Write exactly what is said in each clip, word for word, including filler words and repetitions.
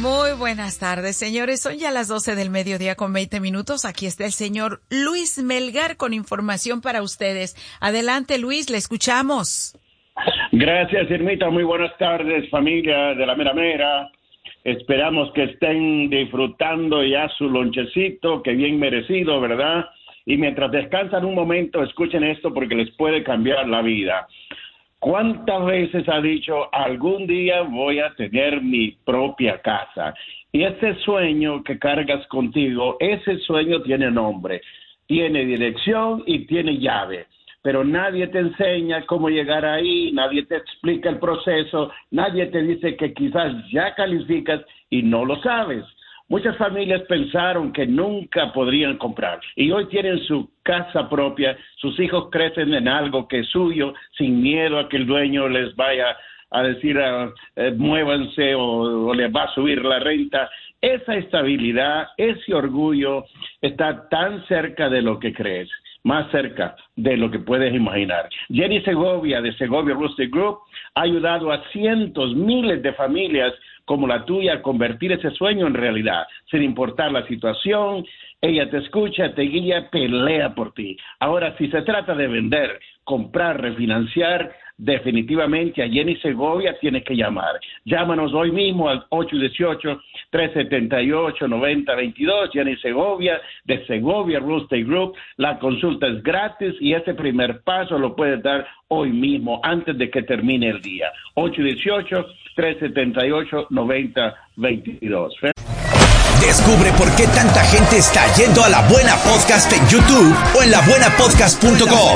Muy buenas tardes, señores. Son ya las doce del mediodía con veinte minutos. Aquí está el señor Luis Melgar con información para ustedes. Adelante, Luis, le escuchamos. Gracias, Irmita. Muy buenas tardes, familia de la Mera Mera. Esperamos que estén disfrutando ya su lonchecito, que bien merecido, ¿verdad? Y mientras descansan un momento, escuchen esto porque les puede cambiar la vida. ¿Cuántas veces ha dicho, algún día voy a tener mi propia casa? Y ese sueño que cargas contigo, ese sueño tiene nombre, tiene dirección y tiene llave. Pero nadie te enseña cómo llegar ahí, nadie te explica el proceso, nadie te dice que quizás ya calificas y no lo sabes. Muchas familias pensaron que nunca podrían comprar y hoy tienen su casa propia, sus hijos crecen en algo que es suyo sin miedo a que el dueño les vaya a decir uh, eh, muévanse o, o les va a subir la renta. Esa estabilidad, ese orgullo está tan cerca de lo que crees, más cerca de lo que puedes imaginar. Jenny Segovia de Segovia Real Estate Group ha ayudado a cientos, miles de familias como la tuya a convertir ese sueño en realidad, sin importar la situación. Ella te escucha, te guía, pelea por ti. Ahora, si se trata de vender, comprar, refinanciar, definitivamente a Jenny Segovia tienes que llamar. Llámanos hoy mismo al ocho uno ocho, tres siete ocho, nueve cero dos dos. Jenny Segovia de Segovia Real Estate Group. La consulta es gratis y ese primer paso lo puedes dar hoy mismo, antes de que termine el día. ocho uno ocho, tres siete ocho, nueve cero dos dos. Descubre por qué tanta gente está yendo a La Buena Podcast en YouTube o en la buena podcast punto com.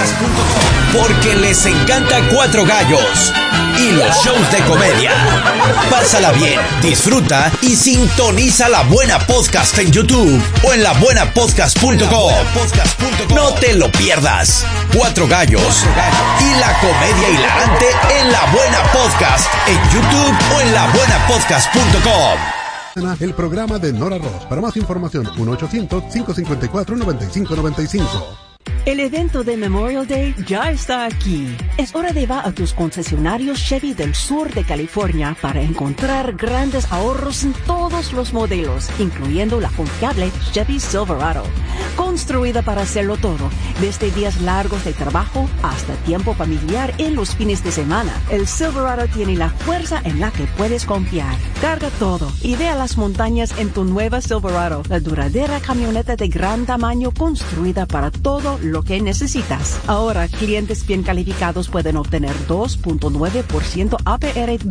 Porque les encanta Cuatro Gallos y los shows de comedia. Pásala bien, disfruta y sintoniza La Buena Podcast en YouTube o en la buena podcast punto com. No te lo pierdas. Cuatro Gallos y la comedia hilarante en La Buena Podcast en YouTube o en la buena podcast punto com. El programa de Nora Ross. Para más información, uno ochocientos, cinco cinco cuatro, nueve cinco nueve cinco. El evento de Memorial Day ya está aquí. Es hora de ir a tus concesionarios Chevy del sur de California para encontrar grandes ahorros en todos los modelos, incluyendo la confiable Chevy Silverado. Construida para hacerlo todo, desde días largos de trabajo hasta tiempo familiar en los fines de semana. El Silverado tiene la fuerza en la que puedes confiar. Carga todo y ve a las montañas en tu nueva Silverado, la duradera camioneta de gran tamaño construida para todo lo que necesitas. Ahora, clientes bien calificados pueden obtener dos punto nueve por ciento A P R